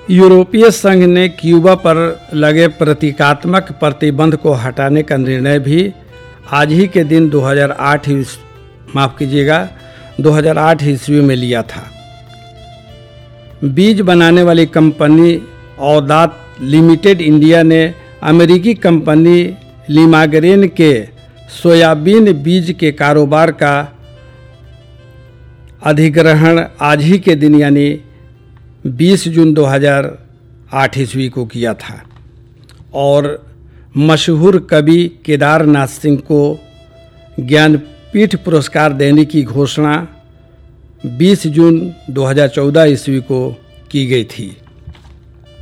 यूरोपीय संघ ने क्यूबा पर लगे प्रतीकात्मक प्रतिबंध को हटाने का निर्णय भी आज ही के दिन 2008 ईस्वी में लिया था। बीज बनाने वाली कंपनी औदात लिमिटेड इंडिया ने अमेरिकी कंपनी लिमाग्रेन के सोयाबीन बीज के कारोबार का अधिग्रहण आज ही के दिन यानी 20 जून 2008 ईस्वी को किया था और मशहूर कवि केदारनाथ सिंह को ज्ञानपीठ पुरस्कार देने की घोषणा 20 जून 2014 ईस्वी को की गई थी।